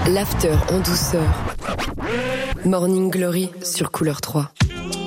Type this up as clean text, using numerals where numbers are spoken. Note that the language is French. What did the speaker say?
L'after en douceur. Morning Glory sur Couleur 3.